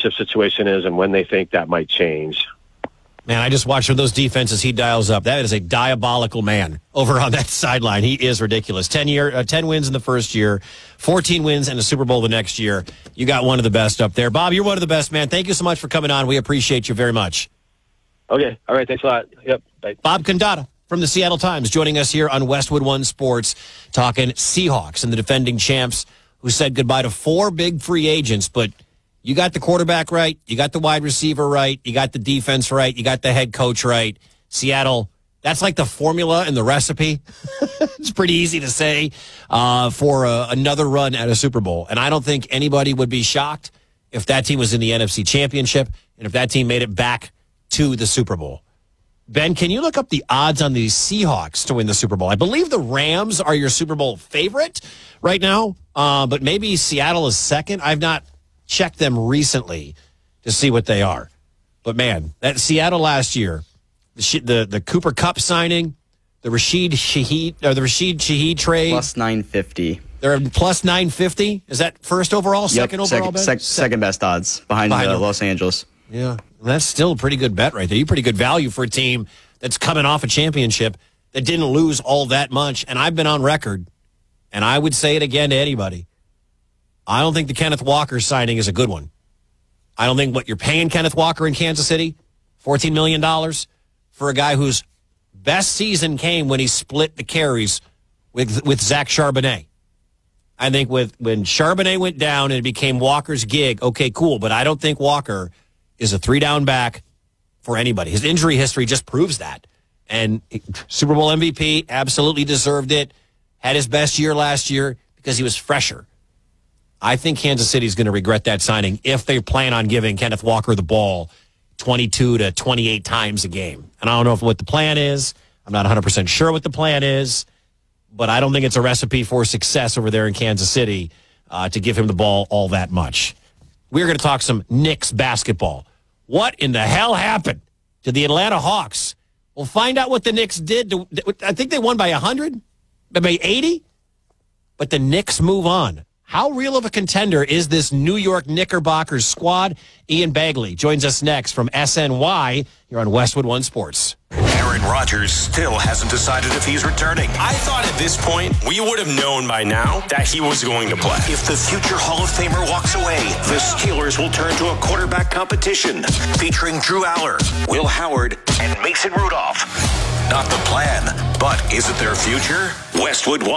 defensive situation is and when they think that might change. Man, I just watched those defenses he dials up. That is a diabolical man over on that sideline. He is ridiculous. 10 wins in the first year, 14 wins and a Super Bowl the next year. You got one of the best up there. Bob, you're one of the best, man. Thank you so much for coming on. We appreciate you very much. Okay. All right. Thanks a lot. Yep. Bye. Bob Condotta from the Seattle Times joining us here on Westwood One Sports, talking Seahawks and the defending champs who said goodbye to 4 big free agents, but you got the quarterback right. You got the wide receiver right. You got the defense right. You got the head coach right. Seattle, that's like the formula and the recipe. It's pretty easy to say for another run at a Super Bowl. And I don't think anybody would be shocked if that team was in the NFC Championship and if that team made it back to the Super Bowl. Ben, can you look up the odds on the Seahawks to win the Super Bowl? I believe the Rams are your Super Bowl favorite right now, but maybe Seattle is second. I've not checked them recently to see what they are. But, man, that Seattle last year, the Cooper Kupp signing, the Rashid Shaheed trade. Plus 950. They're plus 950? Is that first overall, second overall bet? Second best odds behind Los Angeles. Yeah, that's still a pretty good bet right there. Pretty good value for a team that's coming off a championship that didn't lose all that much. And I've been on record, and I would say it again to anybody. I don't think the Kenneth Walker signing is a good one. I don't think what you're paying Kenneth Walker in Kansas City, $14 million, for a guy whose best season came when he split the carries with Zach Charbonnet. I think when Charbonnet went down and it became Walker's gig, okay, cool, but I don't think Walker is a 3-down back for anybody. His injury history just proves that. And Super Bowl MVP, absolutely deserved it. Had his best year last year because he was fresher. I think Kansas City is going to regret that signing if they plan on giving Kenneth Walker the ball 22 to 28 times a game. And I don't know what the plan is. I'm not 100% sure what the plan is, but I don't think it's a recipe for success over there in Kansas City to give him the ball all that much. We're going to talk some Knicks basketball. What in the hell happened to the Atlanta Hawks? We'll find out what the Knicks did. I think they won by 100, by 80, but the Knicks move on. How real of a contender is this New York Knickerbockers squad? Ian Bagley joins us next from SNY here on Westwood One Sports. Aaron Rodgers still hasn't decided if he's returning. I thought at this point we would have known by now that he was going to play. If the future Hall of Famer walks away, the Steelers will turn to a quarterback competition featuring Drew Aller, Will Howard, and Mason Rudolph. Not the plan, but is it their future? Westwood One.